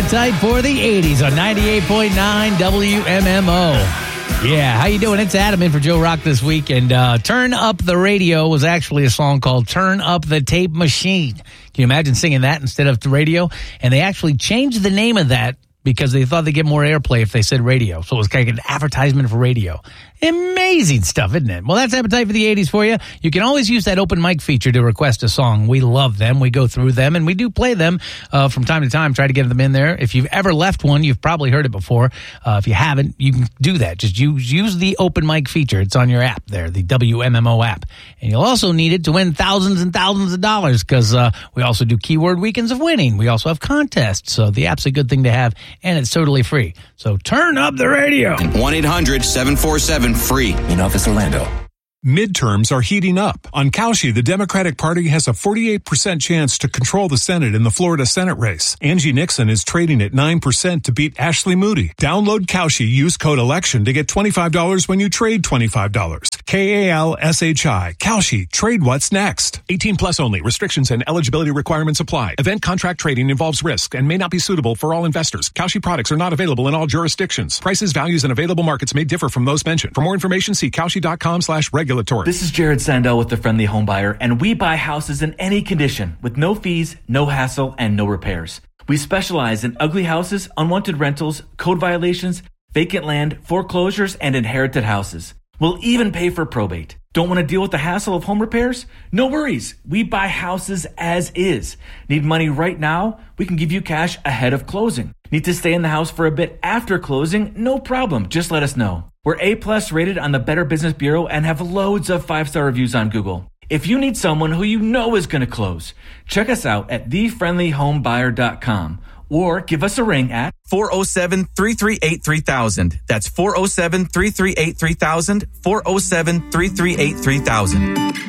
Appetite for the 80s on 98.9 WMMO. Yeah, how you doing? It's Adam in for Joe Rock this week. And Turn Up the Radio was actually a song called Turn Up the Tape Machine. Can you imagine singing that instead of the radio? And they actually changed the name of that because they thought they'd get more airplay if they said radio. So it was kind of an advertisement for radio. Amazing stuff, isn't it? Well, that's Appetite for the 80s for you. You can always use that open mic feature to request a song. We love them. We go through them, and we do play them from time to time, try to get them in there. If you've ever left one, you've probably heard it before. If you haven't, you can do that. Just use the open mic feature. It's on your app there, the WMMO app. And you'll also need it to win thousands and thousands of dollars because we also do keyword weekends of winning. We also have contests. So the app's a good thing to have, and it's totally free. So turn up the radio. 1-800-747-FREE. In Office Orlando. Midterms are heating up. On Cauchy, the Democratic Party has a 48% chance to control the Senate in the Florida Senate race. Angie Nixon is trading at 9% to beat Ashley Moody. Download Cauchy, use code ELECTION to get $25 when you trade $25. KALSHI. Cauchy. Trade what's next. 18 plus only. Restrictions and eligibility requirements apply. Event contract trading involves risk and may not be suitable for all investors. Cauchy products are not available in all jurisdictions. Prices, values, and available markets may differ from those mentioned. For more information, see Cauchy.com/regulatory. This is Jared Sandell with The Friendly Home Buyer, and we buy houses in any condition with no fees, no hassle, and no repairs. We specialize in ugly houses, unwanted rentals, code violations, vacant land, foreclosures, and inherited houses. We'll even pay for probate. Don't want to deal with the hassle of home repairs? No worries. We buy houses as is. Need money right now? We can give you cash ahead of closing. Need to stay in the house for a bit after closing? No problem. Just let us know. We're A+ rated on the Better Business Bureau and have loads of 5-star reviews on Google. If you need someone who you know is going to close, check us out at thefriendlyhomebuyer.com or give us a ring at 407-338-3000. That's 407-338-3000, 407-338-3000.